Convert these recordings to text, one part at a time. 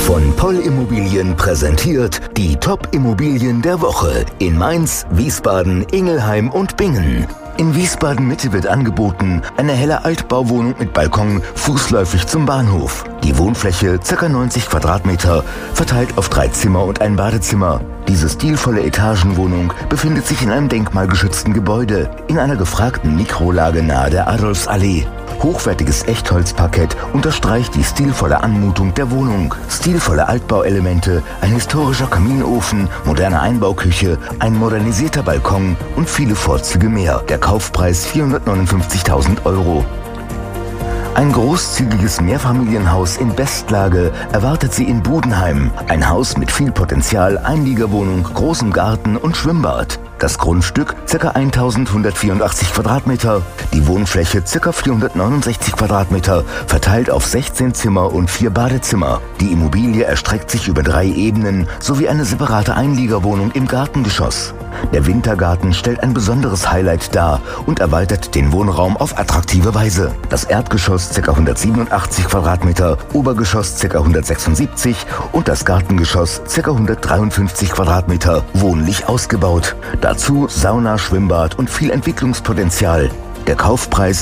Von Poll Immobilien präsentiert die Top-Immobilien der Woche in Mainz, Wiesbaden, Ingelheim und Bingen. In Wiesbaden-Mitte wird angeboten eine helle Altbauwohnung mit Balkon fußläufig zum Bahnhof. Die Wohnfläche ca. 90 Quadratmeter, verteilt auf 3 Zimmer und ein Badezimmer. Diese stilvolle Etagenwohnung befindet sich in einem denkmalgeschützten Gebäude, in einer gefragten Mikrolage nahe der Adolfsallee. Hochwertiges Echtholzparkett unterstreicht die stilvolle Anmutung der Wohnung. Stilvolle Altbauelemente, ein historischer Kaminofen, moderne Einbauküche, ein modernisierter Balkon und viele Vorzüge mehr. Der Kaufpreis 459.000 €. Ein großzügiges Mehrfamilienhaus in Bestlage erwartet Sie in Budenheim. Ein Haus mit viel Potenzial, Einliegerwohnung, großem Garten und Schwimmbad. Das Grundstück ca. 1184 Quadratmeter, die Wohnfläche ca. 469 Quadratmeter, verteilt auf 16 Zimmer und 4 Badezimmer. Die Immobilie erstreckt sich über 3 Ebenen sowie eine separate Einliegerwohnung im Gartengeschoss. Der Wintergarten stellt ein besonderes Highlight dar und erweitert den Wohnraum auf attraktive Weise. Das Erdgeschoss ca. 187 Quadratmeter, Obergeschoss ca. 176 und das Gartengeschoss ca. 153 Quadratmeter wohnlich ausgebaut. Dazu Sauna, Schwimmbad und viel Entwicklungspotenzial. Der Kaufpreis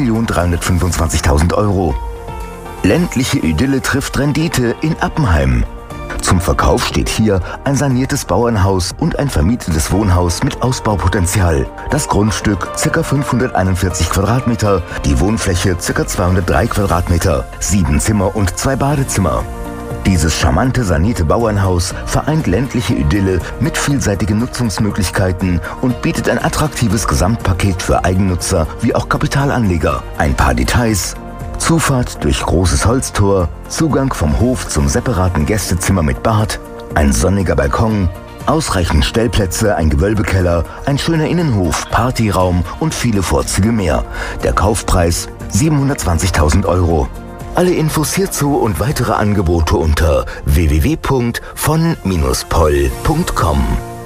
1.325.000 €. Ländliche Idylle trifft Rendite in Appenheim. Zum Verkauf steht hier ein saniertes Bauernhaus und ein vermietetes Wohnhaus mit Ausbaupotenzial. Das Grundstück ca. 541 Quadratmeter, die Wohnfläche ca. 203 Quadratmeter, 7 Zimmer und 2 Badezimmer. Dieses charmante sanierte Bauernhaus vereint ländliche Idylle mit vielseitigen Nutzungsmöglichkeiten und bietet ein attraktives Gesamtpaket für Eigennutzer wie auch Kapitalanleger. Ein paar Details: Zufahrt durch großes Holztor, Zugang vom Hof zum separaten Gästezimmer mit Bad, ein sonniger Balkon, ausreichend Stellplätze, ein Gewölbekeller, ein schöner Innenhof, Partyraum und viele Vorzüge mehr. Der Kaufpreis 720.000 €. Alle Infos hierzu und weitere Angebote unter www.von-poll.com.